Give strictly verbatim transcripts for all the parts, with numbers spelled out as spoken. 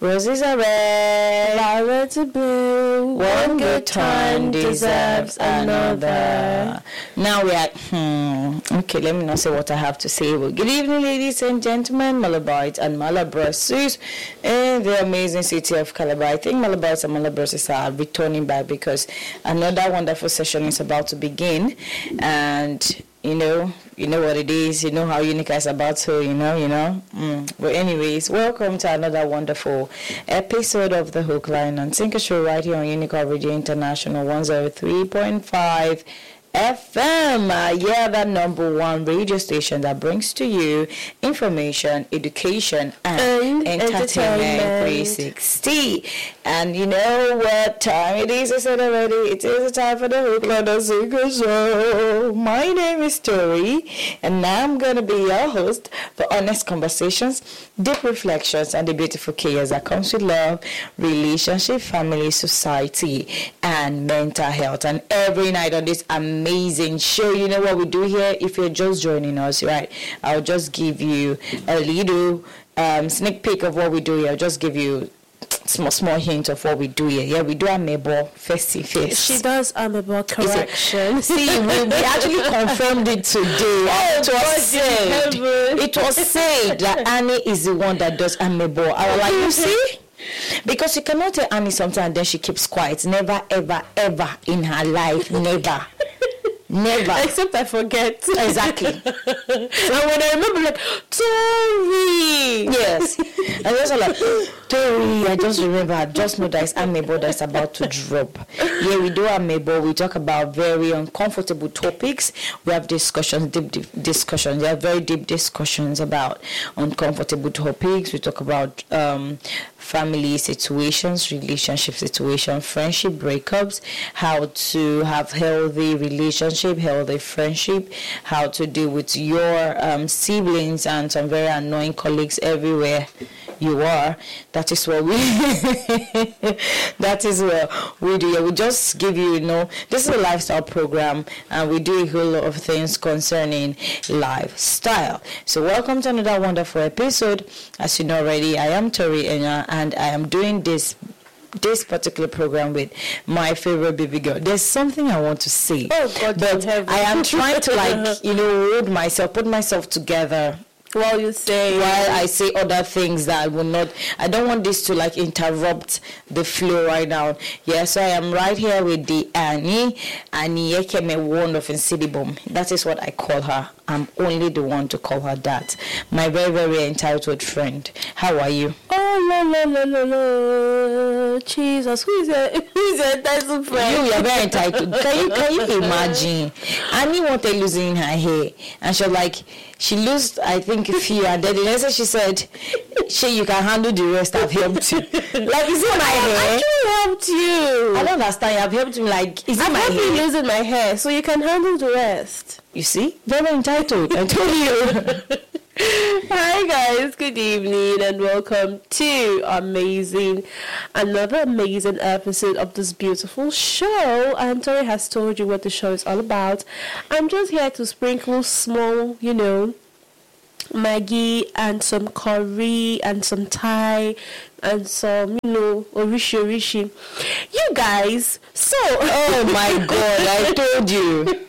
Roses are red, violets are blue. one good turn deserves another. Now we are, hmm, okay, let me not say what I have to say. Well, good evening, ladies and gentlemen, Malabites and Malabroses in the amazing city of Calabar. I think Malabites and Malabroses are returning back because another wonderful session is about to begin. And, you know, you know what it is, you know how Unica is about to, you know, you know. Mm. But anyways, welcome to another wonderful episode of the Hook, Line and Sinker Show right here on Unica Radio International one oh three point five F M. Uh, yeah, that number one radio station that brings to you information, education, and, and entertainment three sixty. And you know what time it is? I said already. It is the time for the Hook, Line and Sinker Show. My name is Tori, and I'm going to be your host for honest conversations, deep reflections, and the beautiful chaos that comes with love, relationship, family, society, and mental health. And every night on this amazing show, you know what we do here? If you're just joining us, right, I'll just give you a little um, sneak peek of what we do here. I'll just give you small small hint of what we do here. Yeah, we do amebo face to face. She does amebo correction. See, we, we actually confirmed it today. Oh, it was God, said. It was said that Annie is the one that does amebo. I was like, you see? Because you cannot tell Annie something and then she keeps quiet. Never, ever, ever in her life. Never. Never. Except I forget. Exactly. And when I remember, like, Tori! Yes. And also like, Tori, I just remember, I just know that it's amebo that's about to drop. Yeah, we do amebo. We talk about very uncomfortable topics. We have discussions, deep, deep discussions. We have very deep discussions about uncomfortable topics. We talk about um, family situations, relationship situations, friendship breakups, how to have healthy relationships, healthy friendship, how to deal with your um, siblings and some very annoying colleagues everywhere you are. That is what we that is what we do. Yeah, we just give you, you know, this is a lifestyle program and we do a whole lot of things concerning lifestyle. So welcome to another wonderful episode. As you know already, I am Tori Enya and I am doing this this particular program with my favorite baby girl. There's something I want to say. Oh God, but I am trying to, like, you know, hold myself, put myself together while you say while I say other things that I will not. I don't want this to like interrupt the flow right now. Yeah, so I am right here with the Annie Annie Ekeme Wand of Insidibom. That is what I call her. I'm only the one to call her that. My very, very entitled friend. How are you? Oh, la, la, la, la, la. Jesus, who is a, who is a entitled friend? You, you're very entitled. Can you, can you imagine? Annie wanted losing her hair. And she was like, she lost, I think, a few. And then the next thing she said, she, you can handle the rest. I've helped you. Like, is it my I hair? I actually helped you. I don't understand. You've helped me. Like, is it I've my helped hair? you losing my hair, so you can handle the rest. You see? Very entitled. I told you. Hi guys, good evening and welcome to amazing, another amazing episode of this beautiful show. And Tori has told you what the show is all about. I'm just here to sprinkle small, you know, Maggie and some curry and some Thai and some, you know, orishi orishi. You guys, so Oh my God, I told you.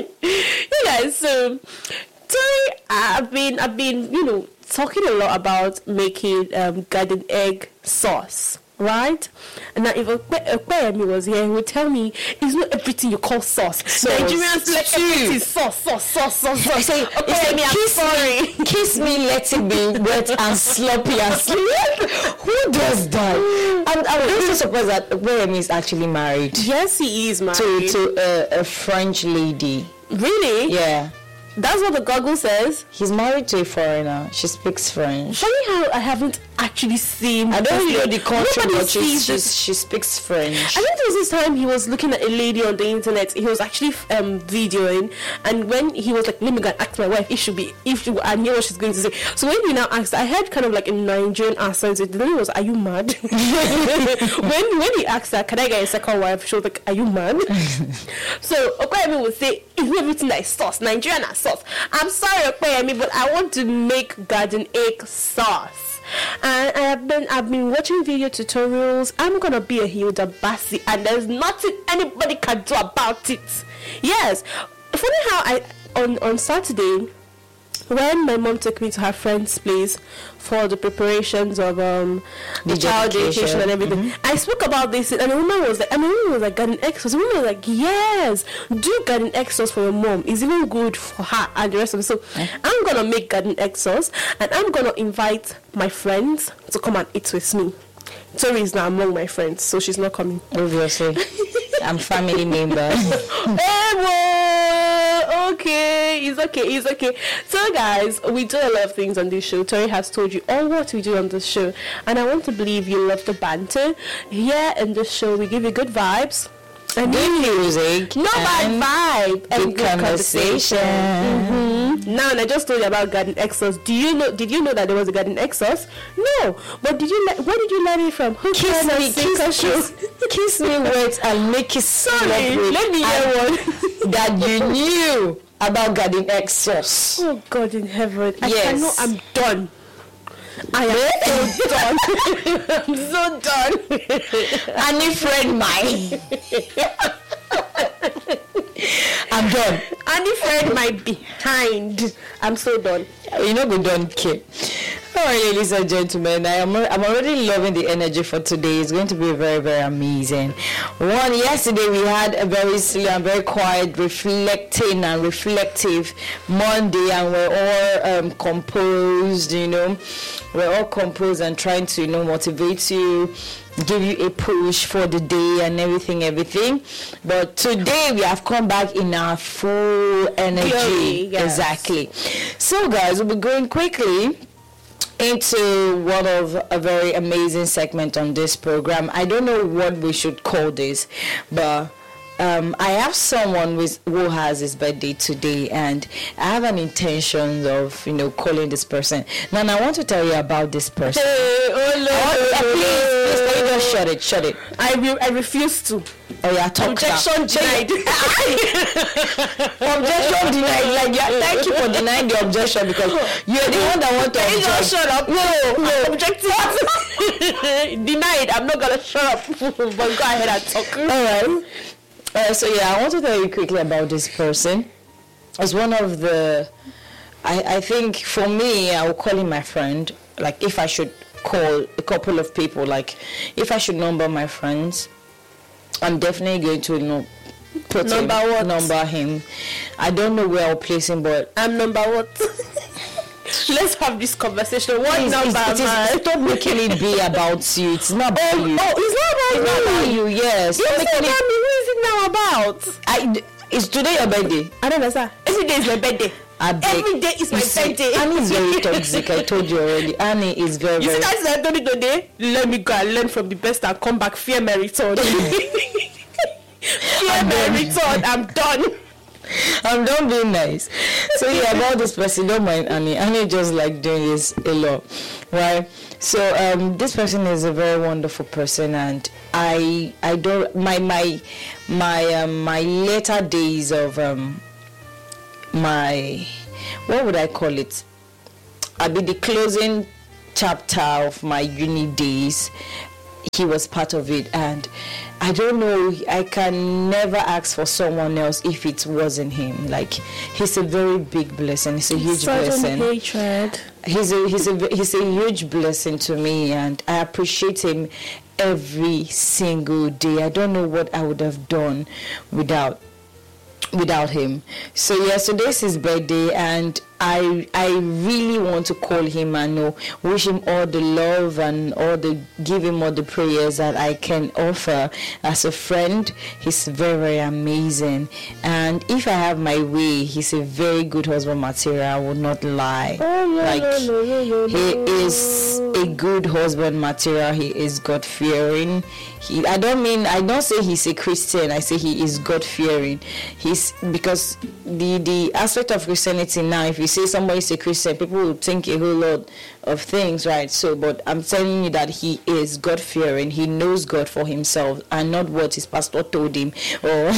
you guys, so Tori, I've been, I've been, you know, talking a lot about making um, garden egg sauce, right? And now if Okpeyemi was here, he would tell me, it's not everything you call sauce. Sauce. Nigerians like everything sauce, sauce, sauce, sauce, sauce. I say, Okpeyemi, I'm kiss sorry. me, kiss me, let it be wet and sloppy and sleep. Who does that? And I'm also surprised that Okpeyemi is actually married Yes, he is married. to to a, a French lady. Really? Yeah. That's what the Google says. He's married to a foreigner. She speaks French. Funny how I haven't actually seen. I don't really know the country, Nobody but she, sees she, this. she speaks French. I think there was this time he was looking at a lady on the internet. He was actually um, videoing, and when he was like, "Let me go and ask my wife if she be if she," and hear what she's going to say. So when he now asked, I heard kind of like a Nigerian accent. The lady was, "Are you mad?" when when he asked her, "Can I get a second wife?" She was like, "Are you mad?" So Okpeyemi would say, "It's not everything that is sauce. Nigerian are sauce. I'm sorry, Okpeyemi, but I want to make garden egg sauce." And I have been then I've been watching video tutorials. I'm gonna be a Hilda Bassi, and there's nothing anybody can do about it. Yes, funny how I on on Saturday, when my mom took me to her friend's place for the preparations of um the, the child dedication and everything, mm-hmm. I spoke about this, and the woman was like, and the woman was like, garden exos. The woman was like, yes, do garden exos for your mom. It's even good for her and the rest of it. So mm-hmm. I'm gonna make garden exos, and I'm gonna invite my friends to come and eat with me. Tori is now among my friends, so she's not coming. Obviously, I'm family member. Hey, boy. Okay, it's okay, it's okay. So, guys, we do a lot of things on this show. Tori has told you all what we do on this show, and I want to believe you love the banter. Here in this show, we give you good vibes. And good music, no bad vibe, and good, good conversation. conversation. Mm-hmm. Now, and I just told you about garden exos. Do you know? Did you know that there was a garden exos? No, but did you? Le- where did you learn it from? Who kiss me, kiss, kiss, kiss me wet and make it sorry. Let me hear one that you knew about garden exos. Oh God in heaven! I yes. cannot. I'm done. I am so done. I'm so done. Any friend mine. I'm done. Any friend my behind. I'm so done. You know we don't care. All right, ladies and gentlemen, I am I'm already loving the energy for today. It's going to be very, very amazing. One, yesterday we had a very silly and very quiet, reflecting and reflective Monday, and we're all um, composed, you know. We're all composed and trying to, you know, motivate you, give you a push for the day and everything, everything. But today we have come back in our full energy. Glory, yes. Exactly. So, guys, we'll be going quickly into one of a very amazing segment on this program. I don't know what we should call this, but um, I have someone with, who has his birthday today, and I have an intention of, you know, calling this person. Now, I want to tell you about this person. Hey, oh no, want, uh, no, please, no. please, can you just shut it, shut it. I will. I refuse to. Oh yeah, talk Objection denied. Objection denied. Like, yeah, thank you for denying the objection, because you're the one that want to Can you object. just shut up? No, no. Objective. Denied. I'm not gonna shut up. But go ahead and talk. All right. Uh, so yeah, I want to tell you quickly about this person. It's one of the, I, I think for me, I will call him my friend. Like, if I should call a couple of people, like if I should number my friends, I'm definitely going to, you know, put number him, what? number him. I don't know where I'll place him, but I'm number what? Let's have this conversation. What it's, number it's, am I? Stop making it be about you. It's not about Oh, you. oh, it's not about It's not me. about you. Yes. You Stop said making about it- me. Who is it now about? I, it's today your birthday. I don't understand. Every day is my birthday. I beg. Every day is my You see, birthday. Annie is very toxic. I told you already. Annie is very, You see very. that is I told you today? Let me go and learn from the best and come back. Fear my return. Fear I'm my done. return. I'm done. I'm done being nice. So yeah, about this person, don't mind Annie. Annie just like doing this a lot, right? So um, this person is a very wonderful person, and I I don't my my my um, my later days of um my what would I call it? I'll be the closing chapter of my uni days. He was part of it, and I don't know, I can never ask for someone else if it wasn't him. Like, he's a very big blessing. It's a huge blessing. hatred. He's a he's a he's a huge blessing to me, and I appreciate him every single day. I don't know what I would have done without without him. So yeah, so today's his birthday, and I I really want to call him and know, wish him all the love and all the give him all the prayers that I can offer as a friend. He's very, very amazing, and if I have my way, he's a very good husband material. I will not lie. Oh, no, like no, no, no, no, he no. is a good husband material. He is God fearing. He I don't mean I don't say he's a Christian. I say he is God fearing. He's because the the aspect of Christianity now, if you say somebody's a Christian, people will think a whole lot of things, right? So, but I'm telling you that he is God-fearing. He knows God for himself, and not what his pastor told him, or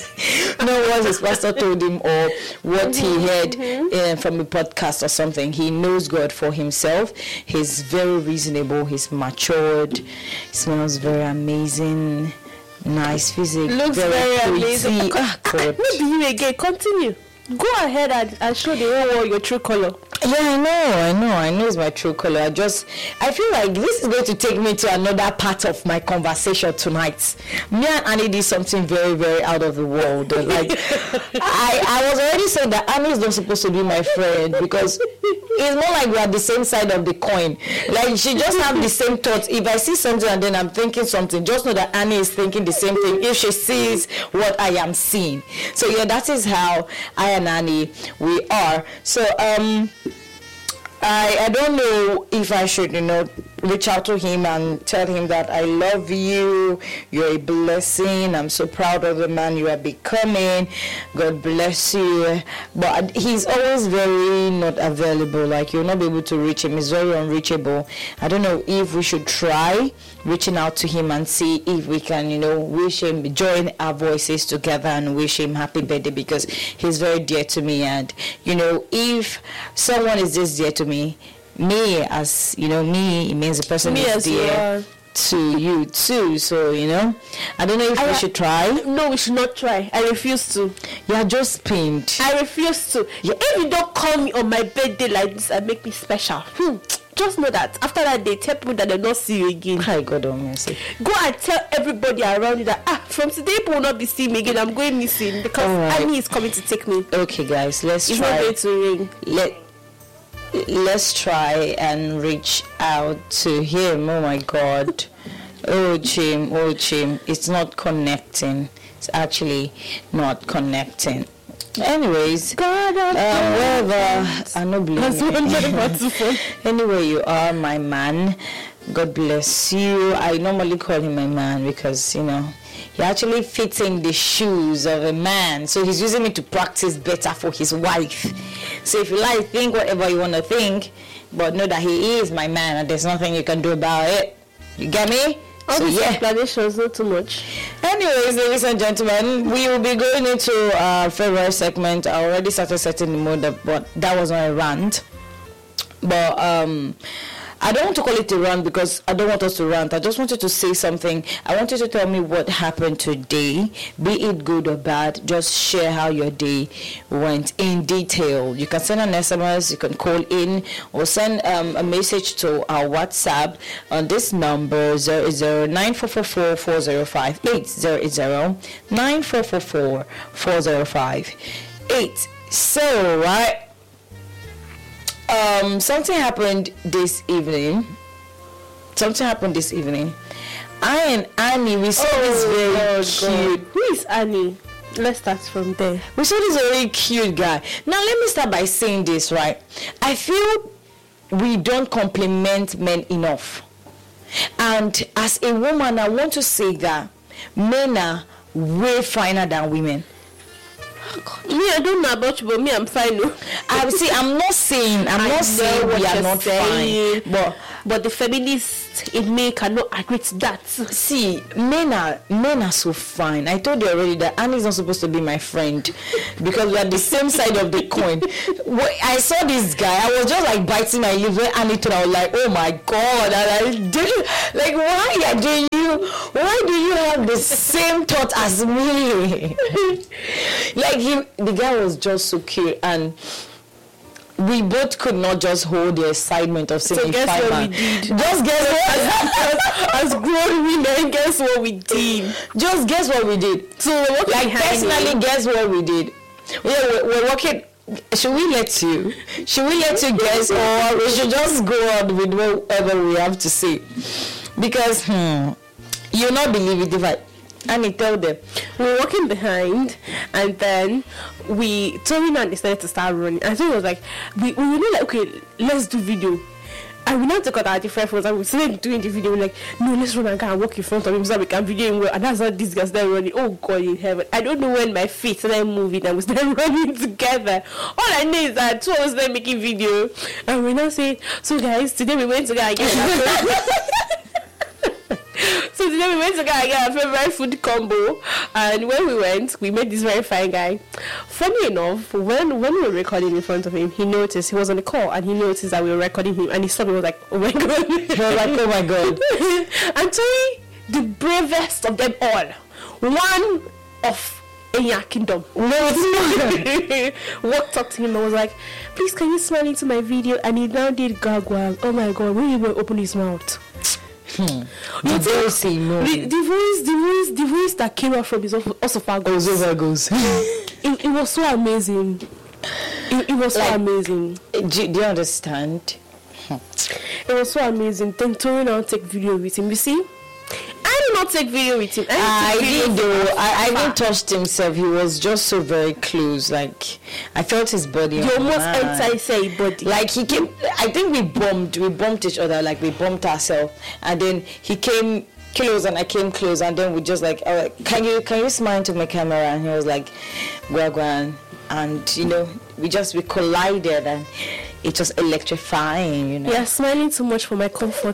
not what his pastor told him, or what he heard uh, from a podcast or something. He knows God for himself. He's very reasonable. He's matured. He smells very amazing. Nice physique. Looks very, very amazing. Ah, God. Maybe you again. Continue. Go ahead and, and show the whole world your true color. Yeah, I know, I know, I know it's my true color. I just, I feel like this is going to take me to another part of my conversation tonight. Me and Annie did something very, very out of the world. Like, I, I was already saying that Annie is not supposed to be my friend because it's more like we're the same side of the coin. Like, she just have the same thoughts. If I see something and then I'm thinking something, just know that Annie is thinking the same thing if she sees what I am seeing. So yeah, that is how I and Annie we are. So um. I, I don't know if I should, you know, reach out to him and tell him that I love you, you're a blessing, I'm so proud of the man you are becoming, God bless you. But he's always very not available, like you'll not be able to reach him, he's very unreachable. I don't know if we should try reaching out to him and see if we can, you know, wish him, join our voices together and wish him happy birthday, because he's very dear to me. And, you know, if someone is this dear to me, me as, you know, me, it means the person me is dear to you too. So, you know, I don't know if I, we should try. No, we should not try. I refuse to. You're just pinned. I refuse to. Yeah. If you don't call me on my birthday like this and make me special, hmm, just know that after that day, tell people that they'll not see you again. Hi, God almighty. Go and tell everybody around you that, ah, from today people will not be seeing me again. I'm going missing because right. Annie is coming to take me. Okay, guys, let's it's try. It's not going to ring. Let Let's try and reach out to him. Oh my God. Oh, Jim. Oh, Jim. It's not connecting. It's actually not connecting. Anyways, God, um, wherever I know anyway, you are my man. God bless you. I normally call him my man because, you know, he actually fits in the shoes of a man. So he's using me to practice better for his wife. So if you like, think whatever you want to think, but know that he is my man and there's nothing you can do about it. You get me? All so, these yeah. explanations, not too much. Anyways, ladies and gentlemen, we will be going into our favorite segment. I already started setting the mood up, but that was not a rant. But um, I don't want to call it a rant because I don't want us to rant. I just wanted to say something. I want you to tell me what happened today, be it good or bad. Just share how your day went in detail. You can send an S M S, you can call in, or send um, a message to our WhatsApp on this number zero zero nine four four four four zero five eight zero zero nine four four four four zero five eight. So, right. Um, something happened this evening. Something happened this evening. I and Annie, we saw oh, this very oh, cute. God. Who is Annie? Let's start from there. We saw this very cute guy. Now, let me start by saying this, right? I feel we don't compliment men enough. And as a woman, I want to say that men are way finer than women. Oh, me, I don't know about you, but me, I'm fine. No? I see. I'm not saying. I'm I not saying we are not saying, fine, but but the feminist in me cannot agree to that. See, men are men are so fine. I told you already that Annie is not supposed to be my friend because we are the same side of the coin. When I saw this guy, I was just like biting my lip. When Annie told, I was like, oh my God! And I did like, why are doing you? Why do you have the same thought as me? Like he, the guy was just so cute, and we both could not just hold the excitement of seeing so guess fiber. what we did. Just guess what? as, as grown women, guess what we did. Just guess what we did. So we're walking like personally, me. guess what we did. Yeah, we're, we're walking. Should we let you? Should we let you guess, or we should just go on with whatever we have to say? Because hmm, you'll not believe it if I. Annie, tell them. We were walking behind, and then we, Tori and decided to start running. And so it was like, we, we were like, okay, let's do video. And we now took out our different phones and we started doing the video. We're like, no, let's run and go and walk in front of him so that we can video him well. And that's how these guys started running. Oh God in heaven. I don't know when my feet started moving and we started running together. All I know is that two of us started making video. And we're now saying, so guys, today we went to go and get So today we went to go and get our favorite food combo, and when we went, we met this very fine guy. Funny enough, when when we were recording in front of him, he noticed he was on the call, and he noticed that we were recording him, and he stopped and was like, "Oh my God!" He was like, "Oh my God!" And Tori, the bravest of them all, one of Enya Kingdom, walked up to him and was like, "Please, can you smile into my video?" And he now did gargoyle. Oh my God! When he will open his mouth. Hmm. The voice, no. The, the voice, the voice, the voice that came out from his esophagus. Esophagus. it, it was so amazing. It, it was like, so amazing. Do, do you understand? It was so amazing. Then Tori now take video with him. You see, I did not take video with him. I, I did though. I, I didn't touch touch himself. He was just so very close. Like I felt his body. You almost enter his body. Like he came. I think we bumped. We bumped each other. Like we bumped ourselves. And then he came close, and I came close, and then we just like, oh, can you can you smile into my camera? And he was like, "Wagwan," and you know, we just we collided, and it was electrifying. You know. Yeah, smiling too much for my comfort.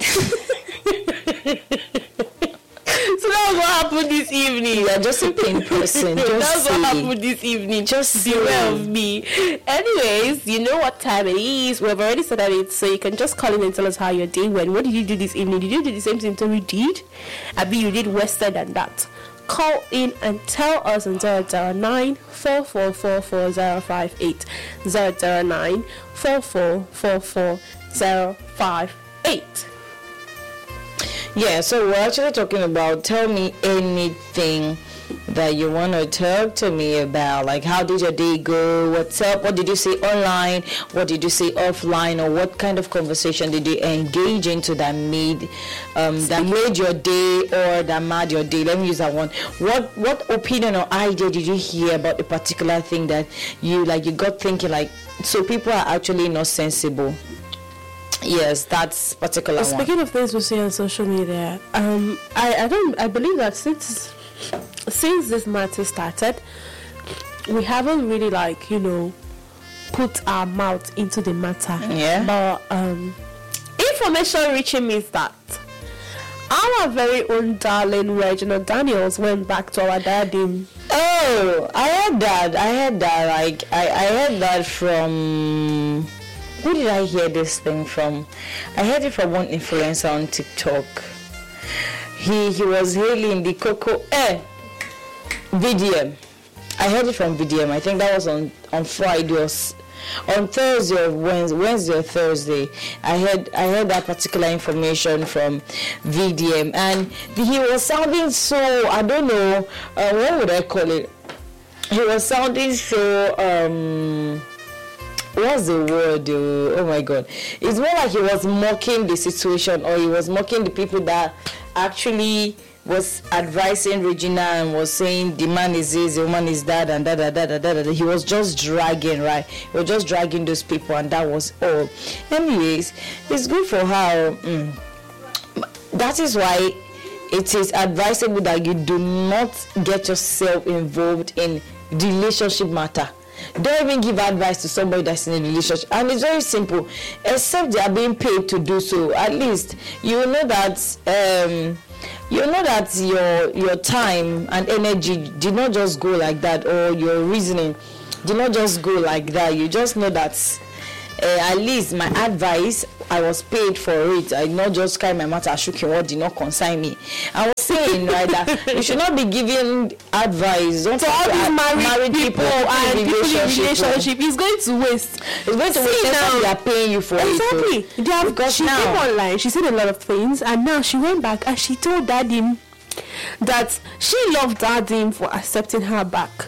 So that was what happened this evening. Yeah, just a plain person. Just That's see. what happened this evening. Just beware of me. Anyways, you know what time it is. We've already started it, so you can just call in and tell us how your day went. What did you do this evening? Did you do the same thing Tori did? I mean, you did worse than that. Call in and tell us on zero zero nine four four four four zero five eight zero zero nine four four four four zero five eight. Yeah, so we're actually talking about tell me anything that you want to talk to me about. Like, how did your day go? What's up? What did you say online? What did you say offline? Or what kind of conversation did you engage into that made um, that made your day or that made your day? Let me use that one. What what opinion or idea did you hear about a particular thing that you like? You got thinking like, so people are actually not sensible. Yes, that's particular well, speaking one. of things we see on social media, um, I, I don't I believe that since since this matter started, we haven't really like you know put our mouth into the matter. Yeah. But um, information reaching me is that our very own darling Reginald Daniels went back to our daddy. Oh, I heard that. I heard that. Like I, I heard that from. Who did I hear this thing from? I heard it from one influencer on TikTok. He he was hailing the Coco eh V D M. I heard it from V D M. I think that was on, on Friday or on Thursday or Wednesday, Wednesday or Thursday. I heard I heard that particular information from V D M, and he was sounding so, I don't know, uh, what would I call it? He was sounding so um what's the word? Uh, oh my God. It's more like he was mocking the situation, or he was mocking the people that actually was advising Regina and was saying the man is this, the woman is that, and da da da da da da. He was just dragging, right? He was just dragging those people, and that was all. Anyways, it's good for her. Mm. That is why it is advisable that you do not get yourself involved in relationship matter. Don't even give advice to somebody that's in a relationship, and it's very simple. Except they are being paid to do so. At least you will know that um, you know that your your time and energy did not just go like that, or your reasoning did not just go like that. You just know that uh, at least my advice, I was paid for it. I not just carry my matter shuki what did not concern me. I was saying right that you should not be giving advice. Don't to all these married, married people, people and in people in relationship. relationship. It's going to waste. It's going to waste. Now they are paying you for exactly. it. They have, because she now, came online. She said a lot of things, and now she went back and she told Daddy that she loved Daddy for accepting her back.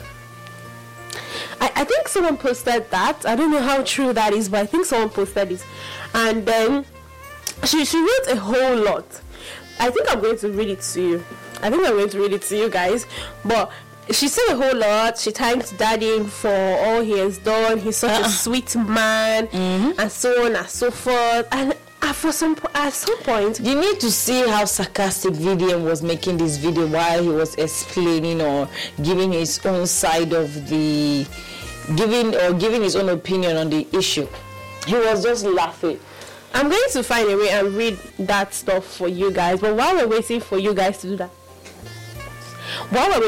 I, I think someone posted that. I don't know how true that is, but I think someone posted it. And then she, she wrote a whole lot. I think I'm going to read it to you. I think I'm going to read it to you guys. But she said a whole lot. She thanked Daddy for all he has done. He's such uh, a sweet man, mm-hmm. and so on and so forth. And I've for some po- at some point, You need to see how sarcastic V D M was making this video while he was explaining or giving his own side of the giving or giving his own opinion on the issue. He was just laughing. I'm going to find a way and read that stuff for you guys. But while we're waiting for you guys to do that, while we're